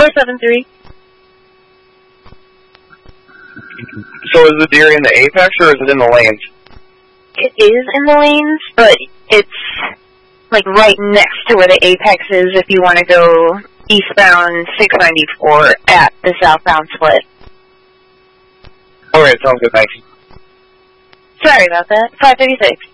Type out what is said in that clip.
473. So is the deer in the apex or is it in the lanes? It is in the lanes, but it's like right next to where the apex is if you want to go eastbound 694 at the southbound split. Okay, sounds good, thanks. Sorry about that. 536.